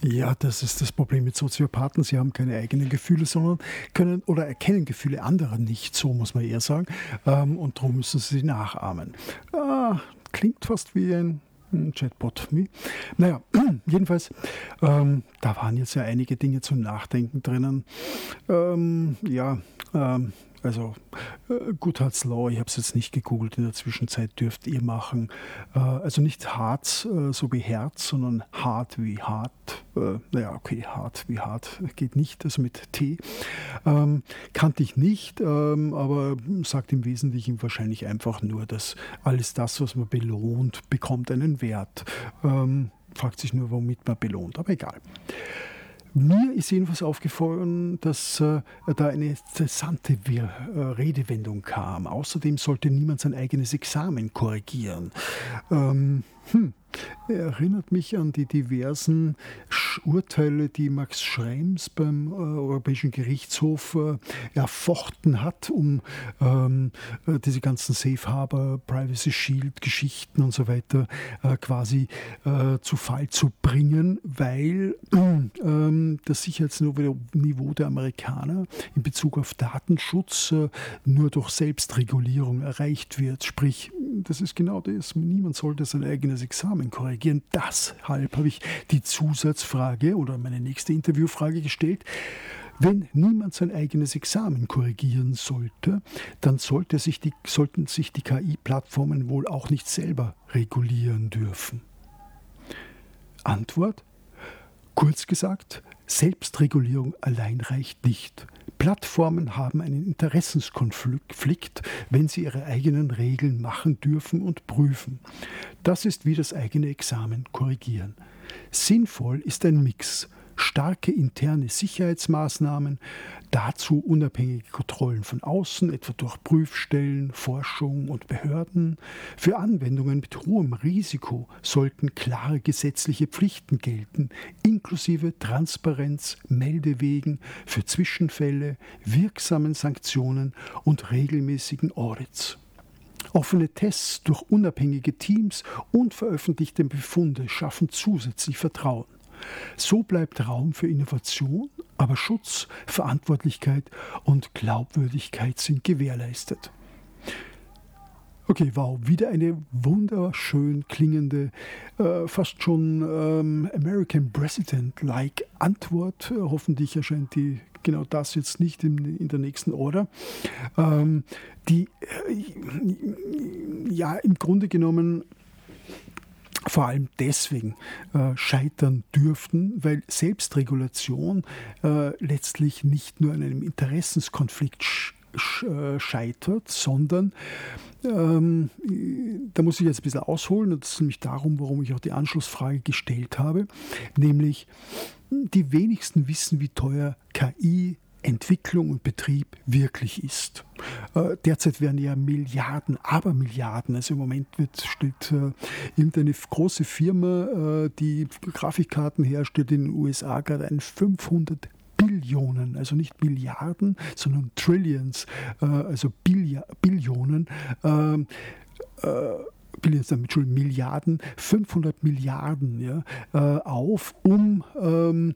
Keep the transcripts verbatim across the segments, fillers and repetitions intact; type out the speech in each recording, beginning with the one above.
Ja, das ist das Problem mit Soziopathen. Sie haben keine eigenen Gefühle, sondern können oder erkennen Gefühle anderer nicht, so muss man eher sagen. Ähm, und darum müssen sie sie nachahmen. Ah, klingt fast wie ein ein Chatbot. Wie? Naja, jedenfalls, ähm, da waren jetzt ja einige Dinge zum Nachdenken drinnen. Ähm, ja, ähm, also äh, Goodhart's Law, ich habe es jetzt nicht gegoogelt, in der Zwischenzeit dürft ihr machen. Äh, also nicht Harz, äh, so wie Herz, sondern hart wie hart. Äh, naja, okay, hart wie hart geht nicht, also mit T. Ähm, kannte ich nicht, ähm, aber sagt im Wesentlichen wahrscheinlich einfach nur, dass alles das, was man belohnt, bekommt einen Wert. Ähm, fragt sich nur, womit man belohnt, aber egal. Mir ist jedenfalls aufgefallen, dass äh, da eine interessante Wir äh, Redewendung kam. Außerdem sollte niemand sein eigenes Examen korrigieren. Ähm, hm. Erinnert mich an die diversen Sch- Urteile, die Max Schrems beim äh, Europäischen Gerichtshof äh, erfochten hat, um ähm, äh, diese ganzen Safe Harbor, Privacy Shield Geschichten und so weiter äh, quasi äh, zu Fall zu bringen, weil äh, das Sicherheitsniveau der Amerikaner in Bezug auf Datenschutz äh, nur durch Selbstregulierung erreicht wird. Sprich, das ist genau das. Niemand sollte sein eigenes Examen korrigieren. Deshalb habe ich die Zusatzfrage oder meine nächste Interviewfrage gestellt. Wenn niemand sein eigenes Examen korrigieren sollte, dann sollte sich die, sollten sich die K I-Plattformen wohl auch nicht selber regulieren dürfen. Antwort? Kurz gesagt, Selbstregulierung allein reicht nicht. Plattformen haben einen Interessenskonflikt, wenn sie ihre eigenen Regeln machen dürfen und prüfen. Das ist wie das eigene Examen korrigieren. Sinnvoll ist ein Mix. Starke interne Sicherheitsmaßnahmen, dazu unabhängige Kontrollen von außen, etwa durch Prüfstellen, Forschung und Behörden. Für Anwendungen mit hohem Risiko sollten klare gesetzliche Pflichten gelten, inklusive Transparenz, Meldewegen für Zwischenfälle, wirksamen Sanktionen und regelmäßigen Audits. Offene Tests durch unabhängige Teams und veröffentlichte Befunde schaffen zusätzlich Vertrauen. So bleibt Raum für Innovation, aber Schutz, Verantwortlichkeit und Glaubwürdigkeit sind gewährleistet. Okay, wow, wieder eine wunderschön klingende, äh, fast schon ähm, American President-like Antwort. Äh, hoffentlich erscheint die genau das jetzt nicht in, in der nächsten Order. Ähm, die äh, ja im Grunde genommen vor allem deswegen äh, scheitern dürften, weil Selbstregulation äh, letztlich nicht nur an einem Interessenskonflikt sch- sch- äh, scheitert, sondern ähm, da muss ich jetzt ein bisschen ausholen, und das ist nämlich darum, warum ich auch die Anschlussfrage gestellt habe, nämlich die wenigsten wissen, wie teuer K I Entwicklung und Betrieb wirklich ist. Äh, derzeit werden ja Milliarden, aber Milliarden, also im Moment wird, stellt äh, irgendeine große Firma, äh, die Grafikkarten herstellt in den U S A, gerade ein fünfhundert Billionen, also nicht Milliarden, sondern Trillions, äh, also Billi- Billionen, äh, äh, Billions, Entschuldigung, Milliarden, fünfhundert Milliarden ja, äh, auf, um ähm,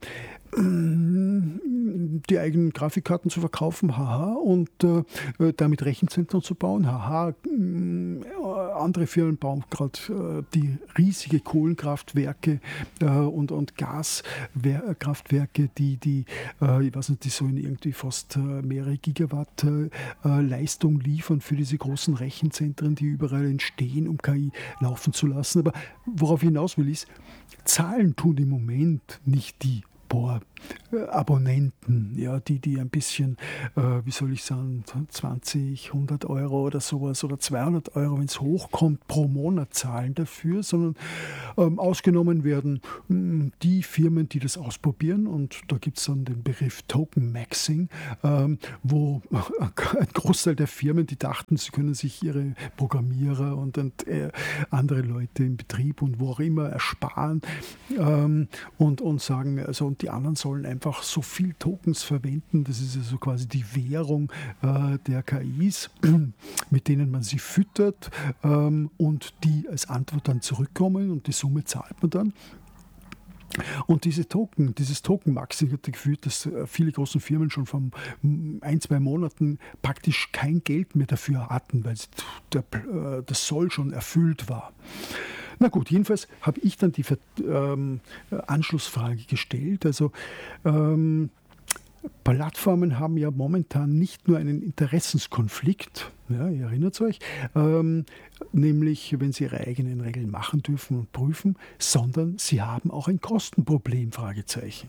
die eigenen Grafikkarten zu verkaufen, haha, und äh, damit Rechenzentren zu bauen, haha. Äh, andere Firmen bauen gerade äh, die riesige Kohlenkraftwerke äh, und, und Gaskraftwerke, die, die äh, ich weiß nicht, die sollen irgendwie fast äh, mehrere Gigawatt äh, Leistung liefern für diese großen Rechenzentren, die überall entstehen, um K I laufen zu lassen. Aber worauf ich hinaus will, ist, Zahlen tun im Moment nicht die Boah, äh, Abonnenten, ja, die, die ein bisschen, äh, wie soll ich sagen, zwanzig, hundert Euro oder sowas oder zweihundert Euro, wenn es hochkommt, pro Monat zahlen dafür, sondern ähm, ausgenommen werden mh, die Firmen, die das ausprobieren, und da gibt es dann den Begriff Token Maxing, ähm, wo ein Großteil der Firmen, die dachten, sie können sich ihre Programmierer und, und äh, andere Leute im Betrieb und wo auch immer ersparen ähm, und, und sagen, also die anderen sollen einfach so viel Tokens verwenden. Das ist also quasi die Währung äh, der K Is, mit denen man sie füttert ähm, und die als Antwort dann zurückkommen und die Summe zahlt man dann. Und diese Token, dieses Token-Maxing hat geführt, dass äh, viele große Firmen schon vor ein, zwei Monaten praktisch kein Geld mehr dafür hatten, weil der, äh, das Soll schon erfüllt war. Na gut, jedenfalls habe ich dann die ähm, Anschlussfrage gestellt. Also ähm, Plattformen haben ja momentan nicht nur einen Interessenskonflikt, ja, ihr erinnert euch, ähm, nämlich wenn sie ihre eigenen Regeln machen dürfen und prüfen, sondern sie haben auch ein Kostenproblem, Fragezeichen.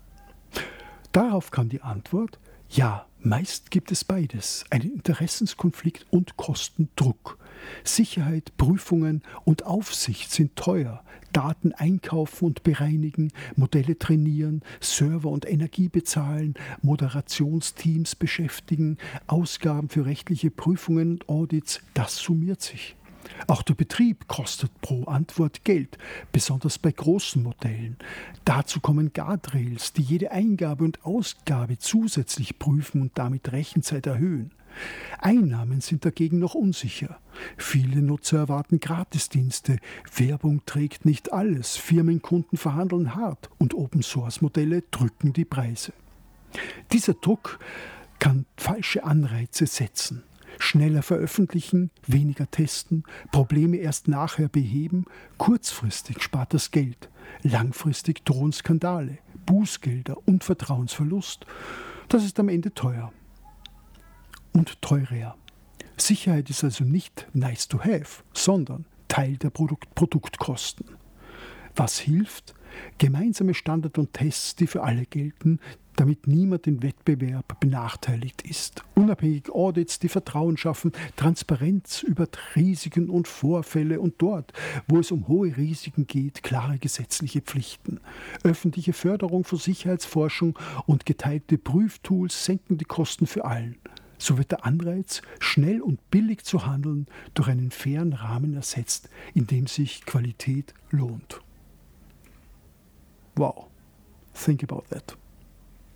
Darauf kam die Antwort, ja, meist gibt es beides, einen Interessenskonflikt und Kostendruck. Sicherheit, Prüfungen und Aufsicht sind teuer. Daten einkaufen und bereinigen, Modelle trainieren, Server und Energie bezahlen, Moderationsteams beschäftigen, Ausgaben für rechtliche Prüfungen und Audits, das summiert sich. Auch der Betrieb kostet pro Antwort Geld, besonders bei großen Modellen. Dazu kommen Guardrails, die jede Eingabe und Ausgabe zusätzlich prüfen und damit Rechenzeit erhöhen. Einnahmen sind dagegen noch unsicher. Viele Nutzer erwarten Gratisdienste, Werbung trägt nicht alles, Firmenkunden verhandeln hart und Open-Source-Modelle drücken die Preise. Dieser Druck kann falsche Anreize setzen. Schneller veröffentlichen, weniger testen, Probleme erst nachher beheben, kurzfristig spart das Geld, langfristig drohen Skandale, Bußgelder und Vertrauensverlust. Das ist am Ende teuer. Und teurer. Sicherheit ist also nicht nice to have, sondern Teil der Produkt- Produktkosten. Was hilft? Gemeinsame Standards und Tests, die für alle gelten, damit niemand im Wettbewerb benachteiligt ist. Unabhängige Audits, die Vertrauen schaffen, Transparenz über Risiken und Vorfälle und dort, wo es um hohe Risiken geht, klare gesetzliche Pflichten. Öffentliche Förderung von Sicherheitsforschung und geteilte Prüftools senken die Kosten für allen. So wird der Anreiz, schnell und billig zu handeln, durch einen fairen Rahmen ersetzt, in dem sich Qualität lohnt. Wow, think about that.